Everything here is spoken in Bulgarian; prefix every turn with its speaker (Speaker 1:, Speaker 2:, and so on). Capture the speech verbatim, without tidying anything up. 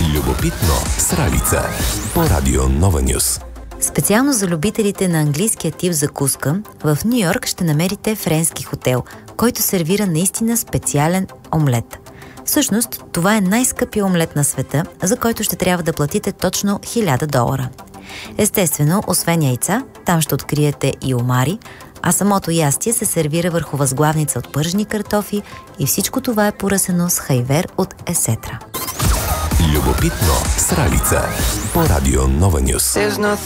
Speaker 1: Любопитно с Ралица по Радио Нова Нюс.
Speaker 2: Специално за любителите на английския тип закуска, в Ню Йорк ще намерите френски хотел, който сервира наистина специален омлет. Всъщност, това е най-скъпия омлет на света, за който ще трябва да платите точно хиляда долара. Естествено, освен яйца, там ще откриете и омари, а самото ястие се сервира върху възглавница от пържени картофи и всичко това е поръсено с хайвер от есетра.
Speaker 1: Любопитно с Ралица по Радио Нова Нюс.